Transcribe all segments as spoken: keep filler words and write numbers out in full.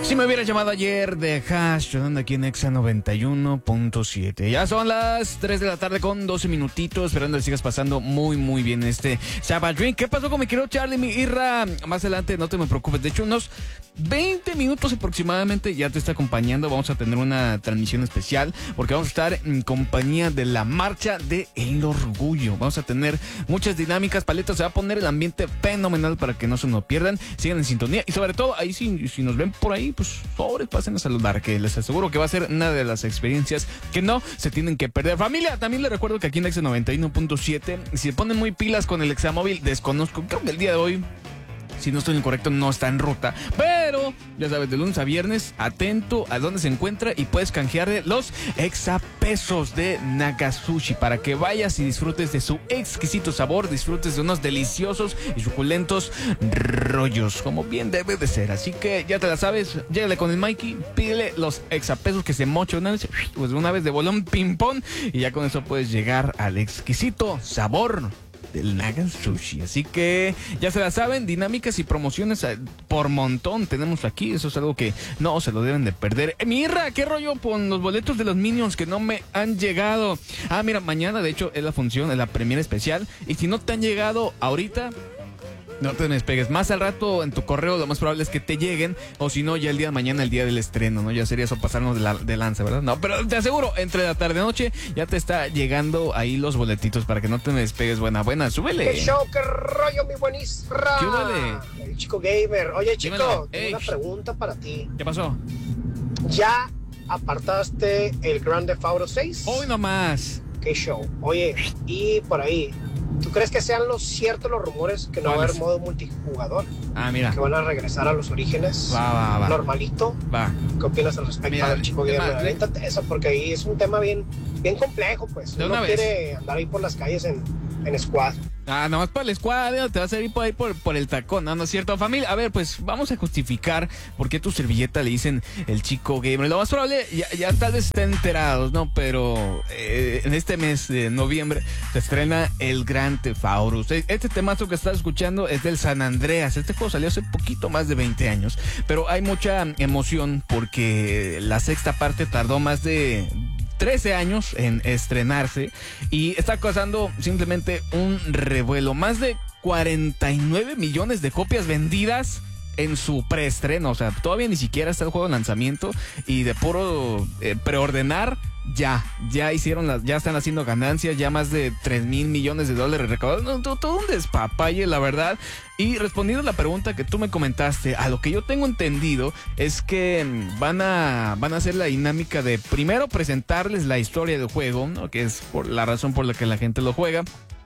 Si me hubiera llamado ayer de Hash, sonando aquí en Exa noventa y uno punto siete. Ya son las tres de la tarde con doce minutitos, esperando que sigas pasando muy, muy bien este Sabbath Drink. ¿Qué pasó con mi querido Charlie, mi Irra? Más adelante, no te me preocupes. De hecho, unos veinte minutos aproximadamente ya te está acompañando. Vamos a tener una transmisión especial porque vamos a estar en compañía de la Marcha del Orgullo. Vamos a tener muchas dinámicas, paletas. Se va a poner el ambiente fenomenal para que no se nos pierdan. Sigan en sintonía y sobre todo, ahí si, si nos ven por ahí, pues sobres, pasen a saludar, que les aseguro que va a ser una de las experiencias que no se tienen que perder. Familia, también les recuerdo que aquí en Exa noventa y uno punto siete, si se ponen muy pilas con el Examóvil, desconozco, creo que el día de hoy, si no estoy incorrecto, no está en ruta. Pero, ya sabes, de lunes a viernes, atento a dónde se encuentra y puedes canjear los exapesos de Nagasushi para que vayas y disfrutes de su exquisito sabor, disfrutes de unos deliciosos y suculentos rollos, como bien debe de ser. Así que ya te la sabes, llégale con el Mikey, pídele los exapesos que se mochen una vez, pues una vez de bolón ping-pong, y ya con eso puedes llegar al exquisito sabor del Nagasushi. Así que ya se la saben, dinámicas y promociones por montón tenemos aquí. Eso es algo que no se lo deben de perder. Eh, Mirra, ¿qué rollo con los boletos de los Minions que no me han llegado? Ah, mira, mañana de hecho es la función, es la premiere especial. Y si no te han llegado ahorita, no te despegues. Más al rato en tu correo lo más probable es que te lleguen. O si no, ya el día de mañana, el día del estreno, ¿no? Ya sería eso pasarnos de, la, de lanza, ¿verdad? No, pero te aseguro, entre la tarde y noche ya te está llegando ahí los boletitos para que no te me despegues. Buena, buena, súbele. ¿Qué show, qué rollo, mi buenisra? ¿Qué vale? El chico gamer. Oye, chico, Dímelo. tengo Ey. una pregunta para ti. ¿Qué pasó? ¿Ya apartaste el Grand Theft Auto seis? Hoy nomás. ¿Qué show? Oye, y por ahí, ¿tú crees que sean los ciertos los rumores que no va a haber ¿Cuáles? modo multijugador? Ah, mira. Que van a regresar a los orígenes. Va, va, va. Normalito. Va. ¿Qué opinas al respecto Mira, del chico es gamer? más, Avéntate eso, porque ahí es un tema bien, bien complejo, pues. De Uno una vez. quiere andar ahí por las calles en, en squad. Ah, nomás para la escuadra, te vas a ir por ahí por, por el tacón, ¿no? ¿No es cierto, familia? A ver, pues vamos a justificar por qué tu servilleta le dicen el chico gamer. Lo más probable, ya, ya tal vez estén enterados, ¿no? Pero eh, en este mes de noviembre se estrena el Grand Theft Auto. Este temazo que estás escuchando es del San Andreas. Este juego salió hace poquito más de veinte años, pero hay mucha emoción porque la sexta parte tardó más de trece años en estrenarse y está causando simplemente un revuelo. Más de cuarenta y nueve millones de copias vendidas en su preestreno. O sea, todavía ni siquiera está el juego en lanzamiento y de puro eh, preordenar ya, ya hicieron las, ya están haciendo ganancias, ya más de tres mil millones de dólares recaudados. No, todo, todo un despapalle, la verdad. Y respondiendo a la pregunta que tú me comentaste, a lo que yo tengo entendido es que van a, van a hacer la dinámica de primero presentarles la historia del juego, ¿no? Que es por la razón por la que la gente lo juega.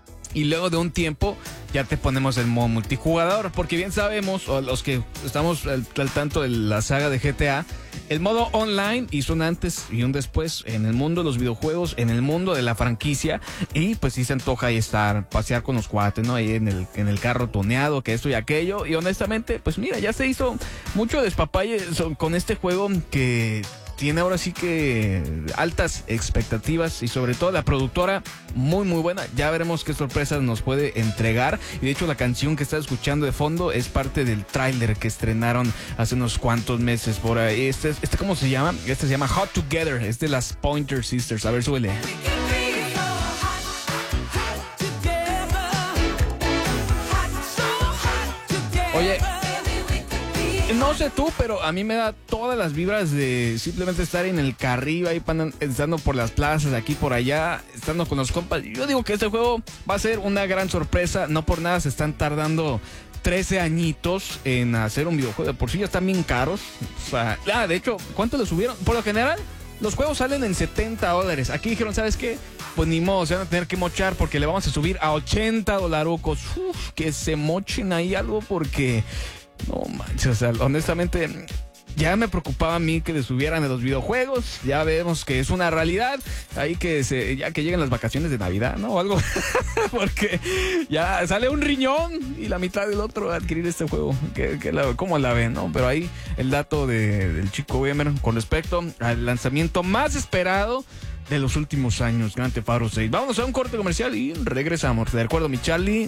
Y luego de un tiempo ya te ponemos el modo multijugador, porque bien sabemos, o los que estamos al, al tanto de la saga de G T A, el modo online hizo un antes y un después en el mundo de los videojuegos, en el mundo de la franquicia, y pues sí se antoja ahí estar, pasear con los cuates, ¿no? Ahí en el, en el carro tuneado, que esto y aquello, y honestamente, pues mira, ya se hizo mucho despapalle con este juego que tiene ahora sí que altas expectativas y sobre todo la productora muy muy buena. Ya veremos qué sorpresas nos puede entregar. Y de hecho la canción que estás escuchando de fondo es parte del tráiler que estrenaron hace unos cuantos meses por ahí. Este, este ¿cómo se llama? Este se llama Hot Together. Es de las Pointer Sisters. A ver, súbele. Oye, no sé tú, pero a mí me da todas las vibras de simplemente estar en el carrillo ahí estando por las plazas, aquí por allá, estando con los compas. Yo digo que este juego va a ser una gran sorpresa. No por nada se están tardando trece añitos en hacer un videojuego. De por sí ya están bien caros. O sea, ah, de hecho, ¿cuánto le subieron? Por lo general, los juegos salen en setenta dólares. Aquí dijeron, ¿sabes qué? Pues ni modo, se van a tener que mochar porque le vamos a subir a ochenta dolarucos. Uf, que se mochen ahí algo porque... No manches, o sea, honestamente ya me preocupaba a mí que le subieran a los videojuegos. Ya vemos que es una realidad. Ahí que se, ya que lleguen las vacaciones de Navidad, ¿no? O algo. Porque ya sale un riñón y la mitad del otro a adquirir este juego. ¿Qué, qué la, ¿Cómo la ven, no? Pero ahí el dato de, del chico gamer con respecto al lanzamiento más esperado de los últimos años, Grand Theft Auto seis. Vamos a un corte comercial y regresamos. De acuerdo, mi Charlie.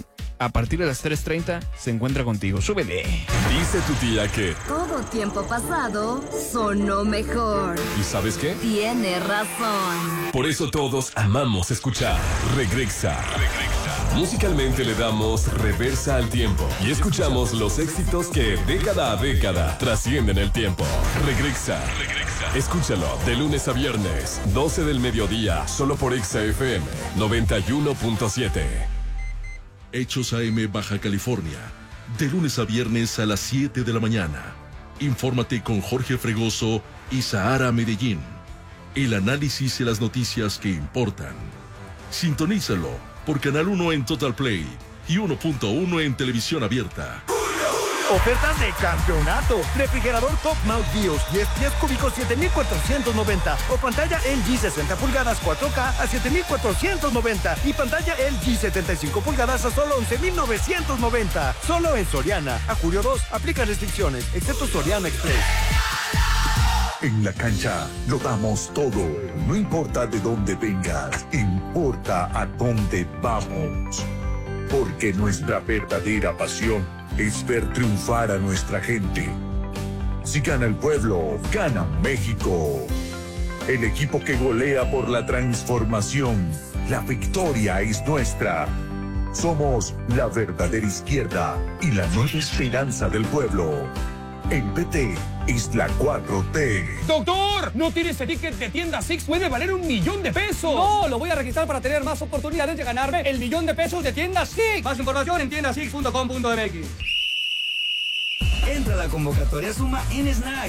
a partir de las tres treinta se encuentra contigo. Súbele. Dice tu tía que... Todo tiempo pasado sonó mejor. ¿Y sabes qué? Tiene razón. Por eso todos amamos escuchar Regresa. Musicalmente le damos reversa al tiempo y escuchamos los éxitos que década a década trascienden el tiempo. Regresa. Escúchalo de lunes a viernes, doce del mediodía, solo por Exa F M noventa y uno punto siete. Hechos A M Baja California, de lunes a viernes a las siete de la mañana. Infórmate con Jorge Fregoso y Sahara Medellín. El análisis y las noticias que importan. Sintonízalo por Canal uno en Total Play y uno punto uno en Televisión Abierta. Ofertas de campeonato. Refrigerador Top Mount Bios diez pies cúbicos siete mil cuatrocientos noventa o pantalla L G sesenta pulgadas cuatro K a siete mil cuatrocientos noventa y pantalla L G setenta y cinco pulgadas a solo once mil novecientos noventa. Solo en Soriana. A julio dos aplica restricciones, excepto Soriana Express. En la cancha lo damos todo. No importa de dónde vengas, importa a dónde vamos. Porque nuestra verdadera pasión es ver triunfar a nuestra gente. Si gana el pueblo, gana México. El equipo que golea por la transformación. La victoria es nuestra. Somos la verdadera izquierda y la nueva esperanza del pueblo. En P T es la cuatro T. ¡Doctor! ¿No tiene ese ticket de tienda Six? ¡Puede valer un millón de pesos! No, lo voy a registrar para tener más oportunidades de ganarme el millón de pesos de tienda Six. Más información en tienda six punto com punto m x. Entra a la convocatoria Suma en Snack.